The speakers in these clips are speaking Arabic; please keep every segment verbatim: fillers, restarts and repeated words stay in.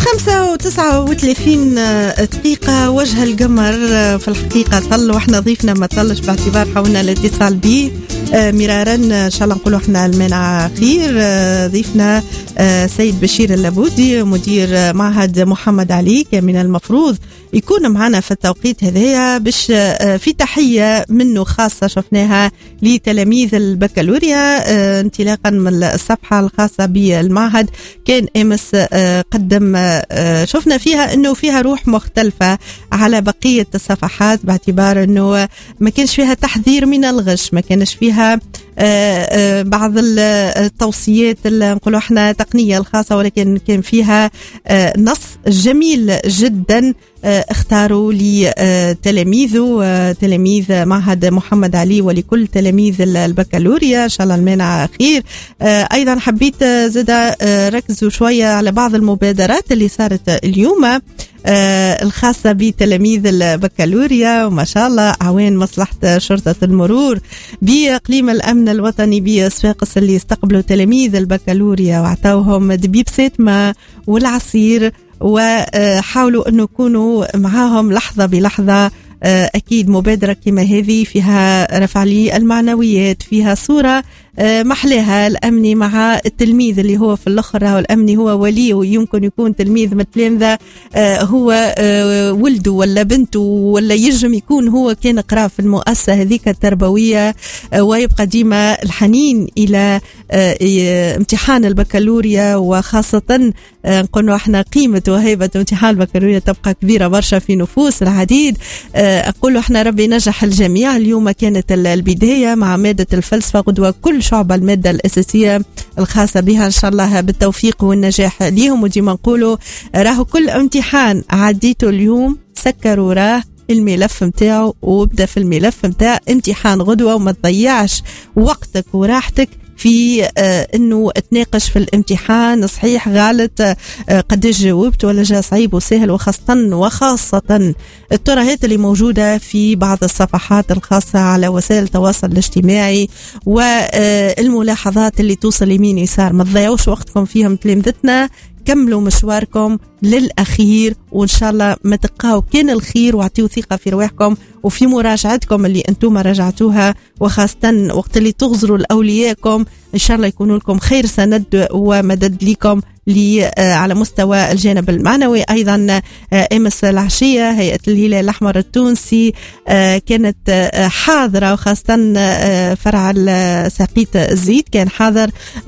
خمسة وتسعة وثلاثين دقيقة. وجه القمر في الحقيقة طل وإحنا ضيفنا ما طلش باعتبار حاولنا الاتصال به مرارا. إن شاء الله نقولوا إحنا المنع خير. ضيفنا سيد بشير اللبودي مدير معهد محمد علي. كان من المفروض يكون معنا في التوقيت هذايا باش في تحية منه خاصة شفناها لتلاميذ البكالوريا انطلاقا من الصفحة الخاصة بالمعهد. كان أمس قدم شفنا فيها أنه فيها روح مختلفة على بقية الصفحات باعتبار أنه ما كانش فيها تحذير من الغش، ما كانش فيها بعض التوصيات اللي نقولوا احنا تقنية الخاصة، ولكن كان فيها نص جميل جدا اختاروا لتلاميذه تلاميذ معهد محمد علي ولكل تلاميذ البكالوريا. ان شاء الله المنع خير. ايضا حبيت زاد ركزوا شوية على بعض المبادرات اللي صارت اليوم الخاصة بتلاميذ البكالوريا، وما شاء الله أعوان مصلحة شرطة المرور بإقليم الأمن الوطني بصفاقس اللي استقبلوا تلاميذ البكالوريا وعطاوهم دبيبسات ماء والعصير، وحاولوا أنه يكونوا معاهم لحظة بلحظة. أكيد مبادرة كما هذه فيها رفع لي المعنويات، فيها صورة محلها الأمني مع التلميذ اللي هو في الأخرى، والأمني هو وليه، ويمكن يكون تلميذ مثل ذا هو ولده ولا بنته، ولا يجم يكون هو كان قرأ في المؤسسة هذيك التربوية. ويبقى ديما الحنين إلى امتحان البكالوريا، وخاصة نقولوا احنا قيمة وهيبة امتحان البكالوريا تبقى كبيرة برشا في نفوس العديد. أقول احنا ربي نجح الجميع. اليوم كانت البداية مع مادة الفلسفة، غدوة كل شعب المادة الأساسية الخاصة بها إن شاء الله بالتوفيق والنجاح ليهم. وديما نقولوا راهو كل امتحان عديته اليوم سكروا راه الملف متاعه وابدأ في الملف متاع امتحان غدوة، وما تضيعش وقتك وراحتك في آه انه تناقش في الامتحان صحيح غلط، آه قديش جاوبت ولا جا صعيب وسهل، وخاصة وخاصة الترهات اللي موجودة في بعض الصفحات الخاصة على وسائل التواصل الاجتماعي، والملاحظات اللي توصل يمين يسار. ما تضيعوش وقتكم فيهم تلامذتنا، كملوا مشواركم للأخير، وإن شاء الله ما تلقاو كان الخير، واعطيوا ثقة في رواحكم وفي مراجعتكم اللي أنتم راجعتوها، وخاصة وقت اللي تغزروا لأولياءكم إن شاء الله يكونوا لكم خير سند ومدد لكم لي على مستوى الجانب المعنوي. أيضا أمس العشية هيئة الهلال الأحمر التونسي كانت حاضرة، وخاصة فرع ساقية الزيت كان حاضر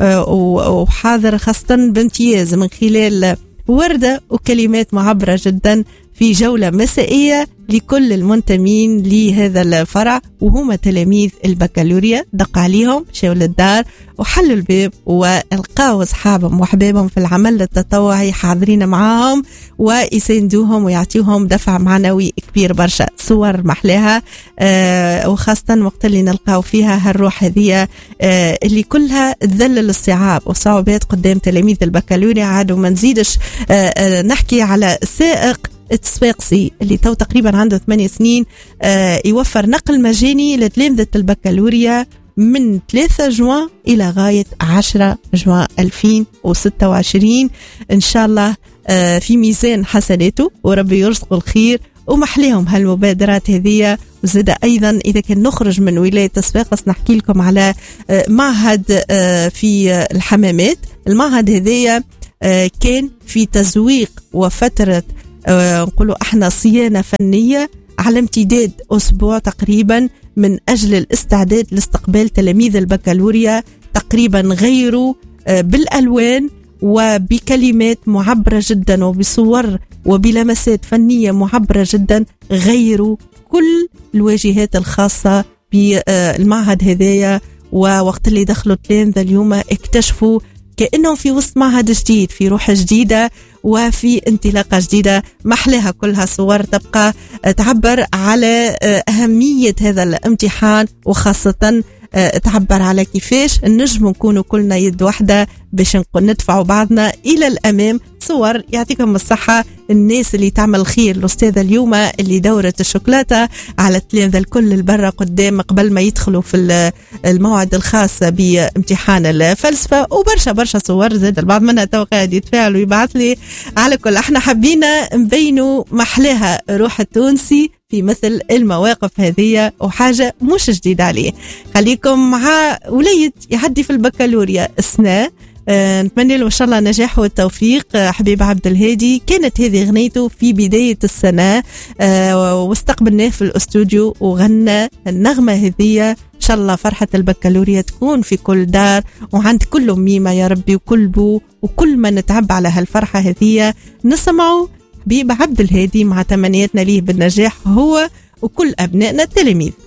وحاضر خاصة بامتياز من خلال وردة وكلمات معبرة جدا في جولة مسائية لكل المنتمين لهذا الفرع، وهم تلاميذ البكالوريا. دق عليهم شاول الدار وحلوا الباب والقاوا أصحابهم وحبابهم في العمل التطوعي حاضرين معاهم ويساندوهم ويعطيهم دفع معنوي كبير برشا. صور محلاها آه وخاصة وقت اللي نلقاو فيها هالروح هذه آه اللي كلها تذلل الصعاب وصعوبات قدام تلاميذ البكالوريا. عاد وما نزيدش آه آه نحكي على السائق الصفاقسي اللي تو تقريبا عنده ثمانية سنين آه يوفر نقل مجاني لتلامذة البكالوريا من ثلاثة جوان إلى غاية عشرة جوان ألفين وستة وعشرين. إن شاء الله آه في ميزان حسناته وربي يرزق الخير ومحليهم هالمبادرات هذه. وزاد أيضا إذا كان نخرج من ولاية صفاقس نحكي لكم على آه معهد آه في الحمامات. المعهد هذه آه كان في تزويق وفترة آه نقولوا احنا صيانة فنية على امتداد أسبوع تقريبا من أجل الاستعداد لاستقبال تلاميذ البكالوريا. تقريبا غيروا آه بالألوان وبكلمات معبرة جدا وبصور وبلمسات فنية معبرة جدا، غيروا كل الواجهات الخاصة بالمعهد هذايا. ووقت اللي دخلوا التلامذة اليوم اكتشفوا كأنهم في وسط معهد جديد، في روح جديدة وفي انطلاقة جديدة. محلها كلها صور تبقى تعبر على أهمية هذا الامتحان، وخاصة تعبر على كيفاش نجم نكونوا كلنا يد واحدة باش ندفعوا بعضنا إلى الأمام صور. يعطيكم الصحة الناس اللي تعمل خير. الأستاذة اليوم اللي دورت الشوكولاتة على التلامذة الكل البرة قدام قبل ما يدخلوا في الموعد الخاص بامتحان الفلسفة، وبرشا برشا صور زاد البعض منها تو قاعد يتفاعل ويبعث لي. على كل احنا حبينا نبينوا محلاها روح التونسي في مثل المواقف هذه، وحاجة مش جديدة عليه. خليكم مع وليد يعدي في البكالوريا السنة، أه نتمنى له إن شاء الله نجاح والتوفيق. أه حبيب عبد الهادي كانت هذه غنيته في بداية السنة، أه واستقبلناه في الاستوديو وغنى النغمة هذه. إن شاء الله فرحة البكالوريا تكون في كل دار وعند كل ميمة يا ربي وكل بو وكل ما نتعب على هالفرحة هذه. نسمعوا حبيب عبد الهادي مع تمنياتنا ليه بالنجاح هو وكل أبنائنا التلاميذ.